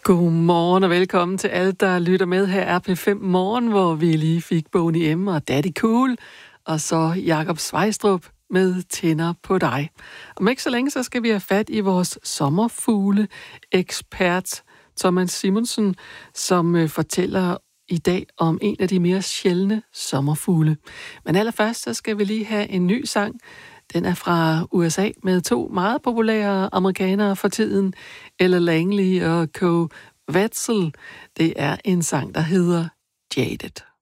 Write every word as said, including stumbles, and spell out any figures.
Godmorgen og velkommen til alle, der lytter med. Her er P fem Morgen, hvor vi lige fik Boney M og Daddy Cool, og så Jakob Svejstrup med Tænder på dig. Om ikke så længe, så skal vi have fat i vores sommerfugle-ekspert, Thomas Simonsen, som øh, fortæller i dag om en af de mere sjældne sommerfugle. Men allerførst, så skal vi lige have en ny sang. Den er fra U S A med to meget populære amerikanere for tiden, Ella Langley og Co. Wetzel. Det er en sang, der hedder Jaded.